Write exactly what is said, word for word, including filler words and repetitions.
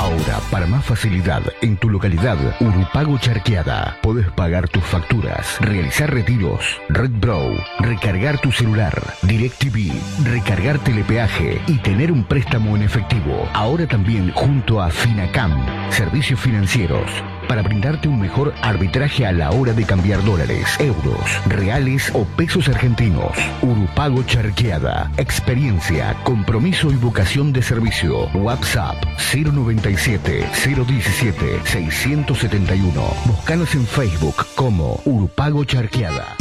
Ahora, para más facilidad, en tu localidad, Urupago Charqueada, podés pagar tus facturas, realizar retiros, RedBrow, recargar tu celular, DirecTV, recargar telepeaje y tener un préstamo en efectivo. Ahora también junto a Finacam, servicios financieros, para brindarte un mejor arbitraje a la hora de cambiar dólares, euros, reales o pesos argentinos. Urupago Charqueada. Experiencia, compromiso y vocación de servicio. WhatsApp cero noventa y siete, cero diecisiete, seiscientos setenta y uno. Búscanos en Facebook como Urupago Charqueada.